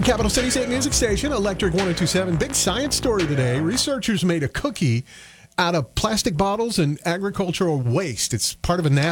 Capital City's hit music station, Electric 102.7. Big science story today. Researchers made a cookie out of plastic bottles and agricultural waste. It's part of a NASA